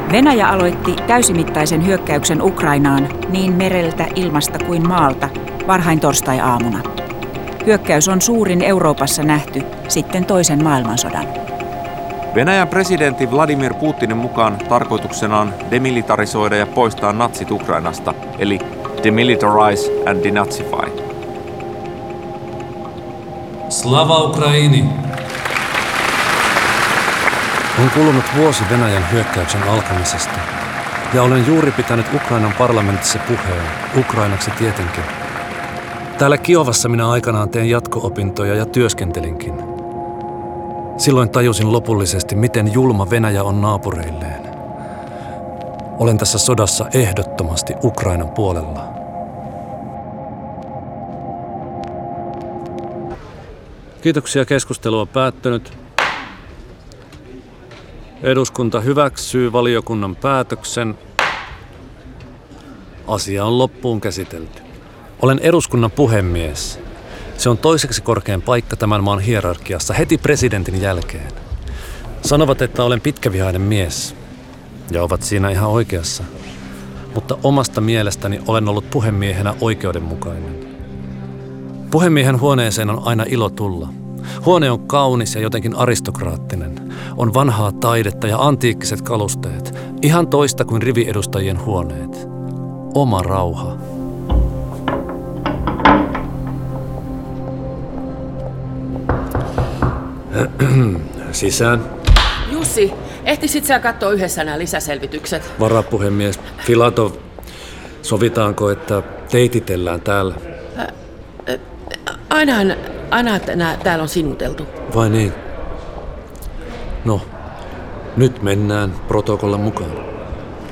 Venäjä aloitti täysimittaisen hyökkäyksen Ukrainaan niin mereltä, ilmasta kuin maalta varhain torstai-aamuna. Hyökkäys on suurin Euroopassa nähty sitten toisen maailmansodan. Venäjän presidentti Vladimir Putinin mukaan tarkoituksena on demilitarisoida ja poistaa natsit Ukrainasta, eli demilitarize and denazify. Slava Ukraini! On kulunut vuosi Venäjän hyökkäyksen alkamisesta, ja olen juuri pitänyt Ukrainan parlamentissa puheen, ukrainaksi tietenkin. Täällä Kiovassa minä aikanaan tein jatko-opintoja ja työskentelinkin. Silloin tajusin lopullisesti, miten julma Venäjä on naapureilleen. Olen tässä sodassa ehdottomasti Ukrainan puolella. Kiitoksia, keskustelu on päättynyt. Eduskunta hyväksyy valiokunnan päätöksen. Asia on loppuun käsitelty. Olen eduskunnan puhemies. Se on toiseksi korkein paikka tämän maan hierarkiassa heti presidentin jälkeen. Sanovat, että olen pitkävihainen mies. Ja ovat siinä ihan oikeassa. Mutta omasta mielestäni olen ollut puhemiehenä oikeudenmukainen. Puhemiehen huoneeseen on aina ilo tulla. Huone on kaunis ja jotenkin aristokraattinen. On vanhaa taidetta ja antiikkiset kalusteet. Ihan toista kuin riviedustajien huoneet. Oma rauha. Sisään. Jussi, ehtisit sä katsoa yhdessä nämä lisäselvitykset? Varapuhemies Filatov, sovitaanko, että teititellään täällä? Aina että täällä on sinuteltu. Vai niin? No, nyt mennään protokollan mukaan.